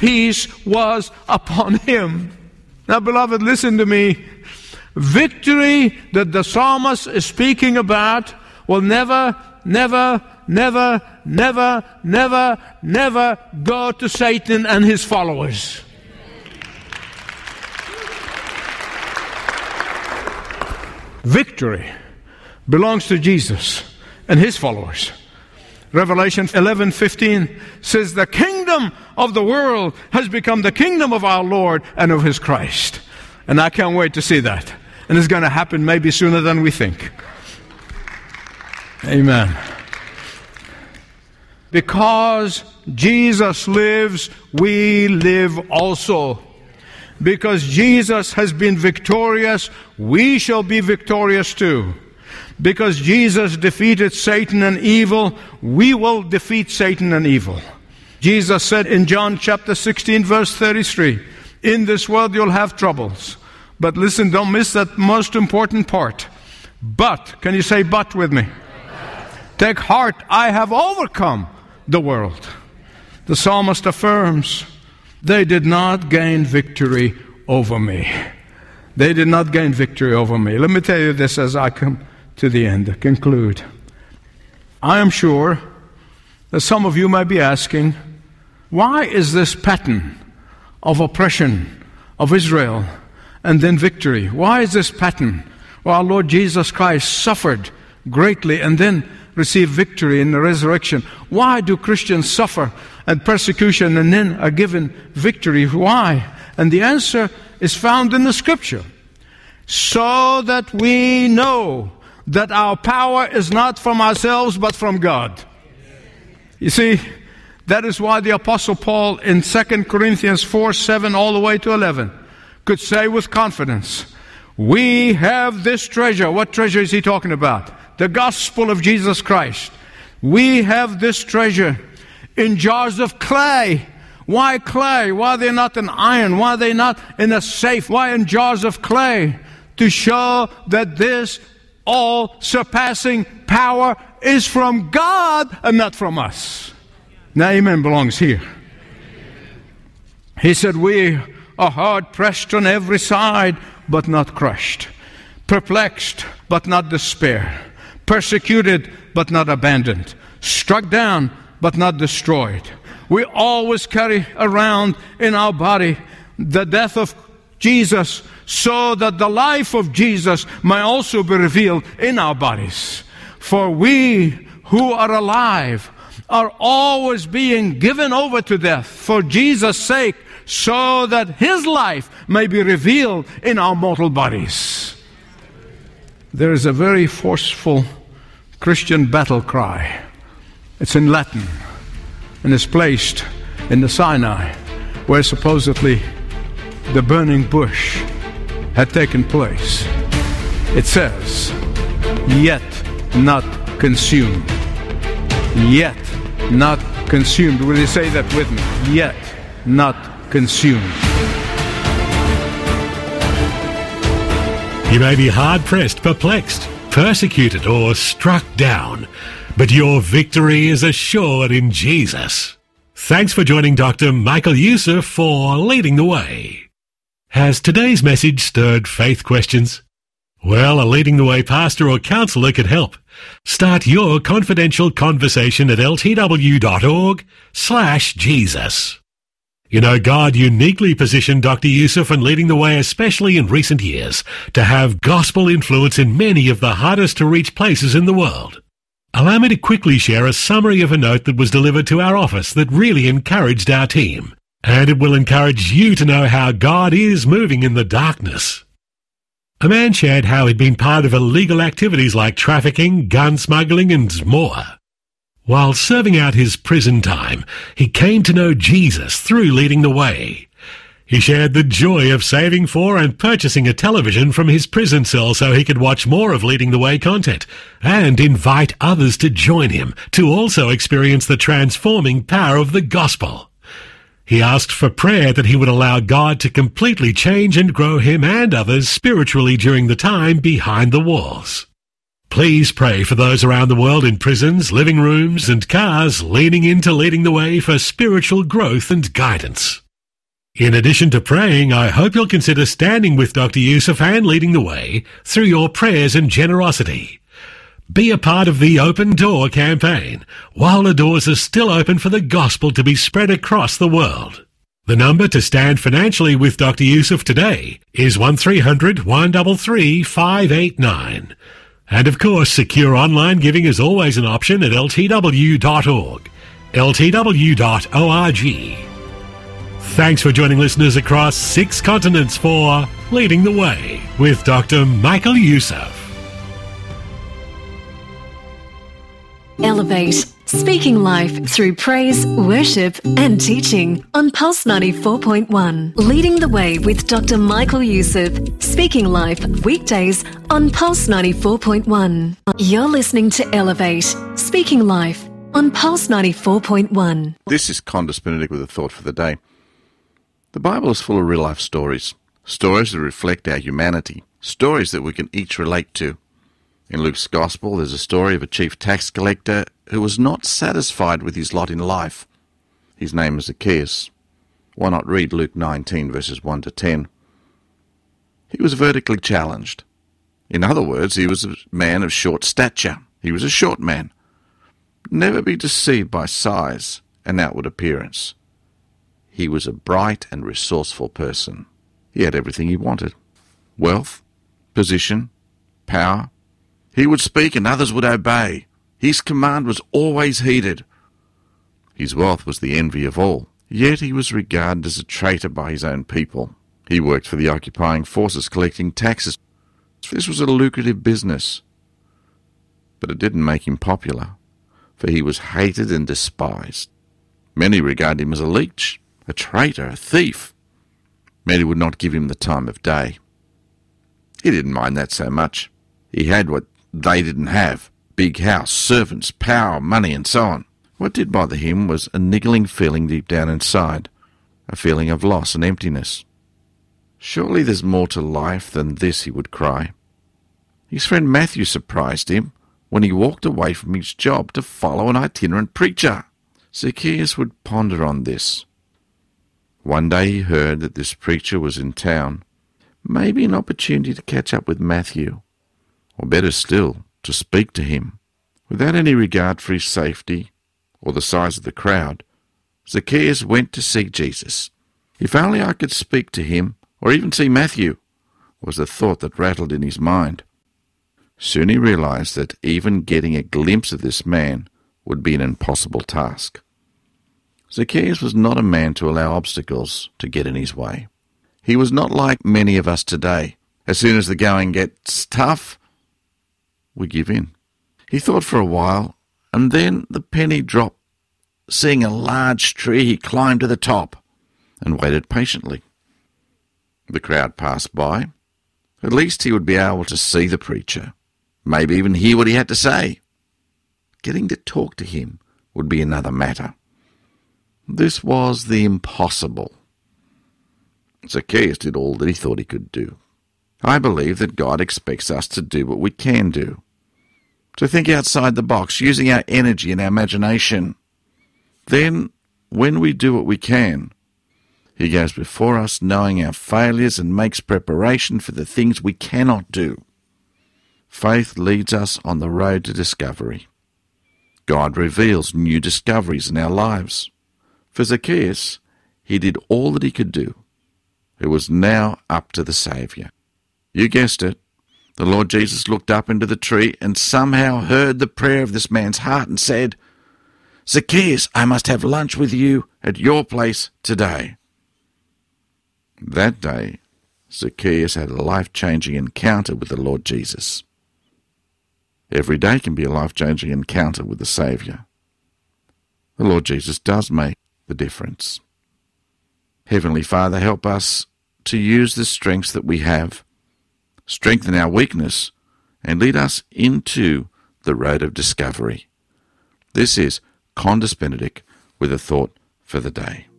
peace was upon him. Now, beloved, listen to me. Victory that the psalmist is speaking about will never go to Satan and his followers. Victory belongs to Jesus and his followers. Revelation 11:15 says, the kingdom of the world has become the kingdom of our Lord and of his Christ. And I can't wait to see that. And it's going to happen maybe sooner than we think. Amen. Because Jesus lives, we live also. Because Jesus has been victorious, we shall be victorious too. Because Jesus defeated Satan and evil, we will defeat Satan and evil. Jesus said in John chapter 16, verse 33, in this world you'll have troubles. But listen, don't miss that most important part. But, can you say but with me? Take heart, I have overcome the world. The psalmist affirms, they did not gain victory over me. They did not gain victory over me. Let me tell you this as I come to the end, conclude. I am sure that some of you might be asking, why is this pattern of oppression of Israel and then victory? Why is this pattern? Well, our Lord Jesus Christ suffered greatly and then received victory in the resurrection. Why do Christians suffer and persecution and then are given victory? Why? And the answer is found in the Scripture. So that we know that our power is not from ourselves but from God. You see, that is why the Apostle Paul in 2 Corinthians 4:7 all the way to 11 could say with confidence, we have this treasure. What treasure is he talking about? The gospel of Jesus Christ. We have this treasure in jars of clay. Why clay? Why are they not in iron? Why are they not in a safe? Why in jars of clay? To show that this all-surpassing power is from God and not from us. Now, amen belongs here. He said, we are hard-pressed on every side, but not crushed. Perplexed, but not despair. Persecuted, but not abandoned. Struck down, but not destroyed. We always carry around in our body the death of Jesus, so that the life of Jesus may also be revealed in our bodies. For we who are alive are always being given over to death for Jesus' sake, so that his life may be revealed in our mortal bodies. There is a very forceful Christian battle cry. It's in Latin, and it's placed in the Sinai, where supposedly the burning bush had taken place. It says, yet not consumed. Yet not consumed. Will you say that with me? Yet not consumed. You may be hard-pressed, perplexed, persecuted, or struck down, but your victory is assured in Jesus. Thanks for joining Dr. Michael Youssef for Leading the Way. Has today's message stirred faith questions? Well, a Leading the Way pastor or counselor could help. Start your confidential conversation at ltw.org/Jesus. You know, God uniquely positioned Dr. Youssef and Leading the Way, especially in recent years, to have gospel influence in many of the hardest to reach places in the world. Allow me to quickly share a summary of a note that was delivered to our office that really encouraged our team. And it will encourage you to know how God is moving in the darkness. A man shared how he'd been part of illegal activities like trafficking, gun smuggling, and more. While serving out his prison time, he came to know Jesus through Leading the Way. He shared the joy of saving for and purchasing a television from his prison cell so he could watch more of Leading the Way content and invite others to join him to also experience the transforming power of the gospel. He asked for prayer that he would allow God to completely change and grow him and others spiritually during the time behind the walls. Please pray for those around the world in prisons, living rooms, and cars leaning into Leading the Way for spiritual growth and guidance. In addition to praying, I hope you'll consider standing with Dr. Youssef and leading the way through your prayers and generosity. Be a part of the Open Door campaign while the doors are still open for the gospel to be spread across the world. The number to stand financially with Dr. Youssef today is 1300 133 589. And of course, secure online giving is always an option at ltw.org. ltw.org. Thanks for joining listeners across 6 continents for Leading the Way with Dr. Michael Youssef. Elevate, speaking life through praise, worship and teaching on Pulse 94.1. Leading the Way with Dr. Michael Youssef, speaking life weekdays on Pulse 94.1. You're listening to Elevate, speaking life on Pulse 94.1. This is Condis Benedict with a thought for the day. The Bible is full of real-life stories, stories that reflect our humanity, stories that we can each relate to. In Luke's Gospel, there's a story of a chief tax collector who was not satisfied with his lot in life. His name is Zacchaeus. Why not read Luke 19, verses 1 to 10? He was vertically challenged. In other words, he was a man of short stature. He was a short man. Never be deceived by size and outward appearance. He was a bright and resourceful person. He had everything he wanted. Wealth, position, power. He would speak and others would obey. His command was always heeded. His wealth was the envy of all. Yet he was regarded as a traitor by his own people. He worked for the occupying forces collecting taxes. This was a lucrative business. But it didn't make him popular, for he was hated and despised. Many regarded him as a leech, a traitor, a thief. Many would not give him the time of day. He didn't mind that so much. He had what they didn't have: big house, servants, power, money, and so on. What did bother him was a niggling feeling deep down inside, a feeling of loss and emptiness. Surely there's more to life than this, he would cry. His friend Matthew surprised him when he walked away from his job to follow an itinerant preacher. Zacchaeus would ponder on this. One day he heard that this preacher was in town. Maybe an opportunity to catch up with Matthew, or better still, to speak to him. Without any regard for his safety or the size of the crowd, Zacchaeus went to see Jesus. If only I could speak to him, or even see Matthew, was the thought that rattled in his mind. Soon he realized that even getting a glimpse of this man would be an impossible task. Zacchaeus was not a man to allow obstacles to get in his way. He was not like many of us today. As soon as the going gets tough, we give in. He thought for a while, and then the penny dropped. Seeing a large tree, he climbed to the top and waited patiently. The crowd passed by. At least he would be able to see the preacher, maybe even hear what he had to say. Getting to talk to him would be another matter. This was the impossible. Zacchaeus did all that he thought he could do. I believe that God expects us to do what we can do, to think outside the box, using our energy and our imagination. Then, when we do what we can, He goes before us knowing our failures and makes preparation for the things we cannot do. Faith leads us on the road to discovery. God reveals new discoveries in our lives. For Zacchaeus, he did all that he could do. It was now up to the Saviour. You guessed it. The Lord Jesus looked up into the tree and somehow heard the prayer of this man's heart and said, "Zacchaeus, I must have lunch with you at your place today." That day, Zacchaeus had a life-changing encounter with the Lord Jesus. Every day can be a life-changing encounter with the Saviour. The Lord Jesus does make the difference. Heavenly Father, help us to use the strengths that we have, strengthen our weakness, and lead us into the road of discovery. This is Condis Benedict with a thought for the day.